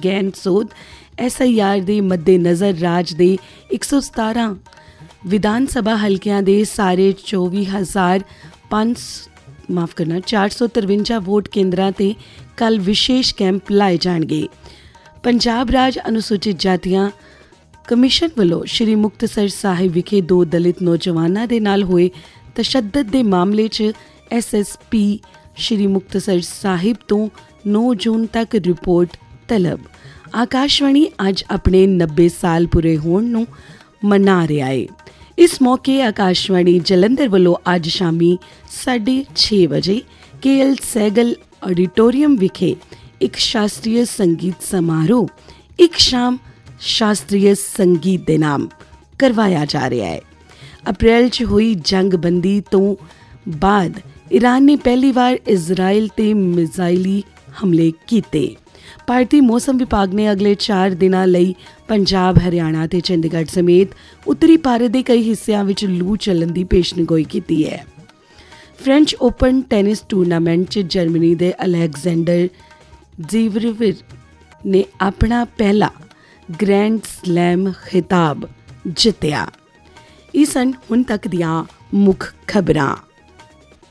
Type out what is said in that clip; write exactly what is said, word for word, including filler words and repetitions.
ਗੈਨ ਸੋਧ S I R ਦੇ ਮੱਦੇਨਜ਼ਰ ਰਾਜ ਦੇ ਇੱਕ ਸੌ ਸਤਾਰਾਂ ਵਿਧਾਨ ਸਭਾ ਹਲਕਿਆਂ ਦੇ ਸਾਰੇ ਚੌਵੀ ਹਜ਼ਾਰ ਪੰਜ ਮਾਫ ਕਰਨਾ ਚਾਰ ਸੌ ਤਰਵੰਜਾ ਵੋਟ ਕੇਂਦਰਾਂ 'ਤੇ ਕੱਲ੍ਹ ਵਿਸ਼ੇਸ਼ ਕੈਂਪ ਲਾਏ ਜਾਣਗੇ। ਪੰਜਾਬ ਰਾਜ ਅਨੁਸੂਚਿਤ ਜਾਤੀਆਂ ਕਮਿਸ਼ਨ ਵੱਲੋਂ ਸ਼੍ਰੀ ਮੁਕਤਸਰ ਸਾਹਿਬ ਵਿਖੇ ਦੋ ਦਲਿਤ ਨੌਜਵਾਨਾਂ ਦੇ ਨਾਲ ਹੋਏ ਤਸ਼ੱਦਦ ਦੇ ਮਾਮਲੇ 'ਚ ਐਸ ਐਸ ਪੀ ਸ਼੍ਰੀ ਮੁਕਤਸਰ ਸਾਹਿਬ ਤੋਂ ਨੌਂ ਜੂਨ ਤੱਕ ਰਿਪੋਰਟ ਤਲਬ। ਆਕਾਸ਼ਵਾਣੀ ਅੱਜ ਆਪਣੇ ਨੱਬੇ ਸਾਲ ਪੂਰੇ ਹੋਣ ਨੂੰ ਮਨਾ ਰਿਹਾ ਹੈ। ਇਸ ਮੌਕੇ ਆਕਾਸ਼ਵਾਣੀ ਜਲੰਧਰ ਵੱਲੋਂ ਅੱਜ ਸ਼ਾਮੀ ਸਾਢੇ ਛੇ ਵਜੇ ਕੇ ਐਲ ਸਹਿਗਲ ਆਡੀਟੋਰੀਅਮ ਵਿਖੇ ਇੱਕ ਸ਼ਾਸਤਰੀ ਸੰਗੀਤ ਸਮਾਰੋਹ ਇੱਕ ਸ਼ਾਮ ਸ਼ਾਸਤਰੀ ਸੰਗੀਤ ਦੇ ਨਾਮ ਕਰਵਾਇਆ ਜਾ ਰਿਹਾ ਹੈ। ਅਪ੍ਰੈਲ 'ਚ ਹੋਈ ਜੰਗਬੰਦੀ ਤੋਂ ਬਾਅਦ ਈਰਾਨ ਨੇ ਪਹਿਲੀ ਵਾਰ ਇਜ਼ਰਾਈਲ 'ਤੇ ਮਿਜ਼ਾਈਲੀ ਹਮਲੇ ਕੀਤੇ। ਭਾਰਤੀ ਮੌਸਮ ਵਿਭਾਗ ਨੇ ਅਗਲੇ ਚਾਰ ਦਿਨਾਂ ਲਈ ਪੰਜਾਬ, ਹਰਿਆਣਾ ਤੇ ਚੰਡੀਗੜ੍ਹ ਸਮੇਤ ਉੱਤਰੀ ਭਾਰਤ ਦੇ ਕਈ ਹਿੱਸਿਆਂ ਵਿੱਚ ਲੂ ਚੱਲਣ ਦੀ ਪੇਸ਼ੀਨਗੋਈ ਕੀਤੀ ਹੈ। ਫ੍ਰੈਂਚ ਓਪਨ ਟੈਨਿਸ ਟੂਰਨਾਮੈਂਟ 'ਚ ਜਰਮਨੀ ਦੇ ਅਲੈਗਜ਼ੈਂਡਰ ਜ਼ਵੇਰੇਵ ਨੇ ਆਪਣਾ ਪਹਿਲਾ ਗ੍ਰੈਂਡ ਸਲੈਮ ਖਿਤਾਬ ਜਿੱਤਿਆ। ਇਹ ਸਨ ਹੁਣ ਤੱਕ ਦੀਆਂ ਮੁੱਖ ਖਬਰਾਂ।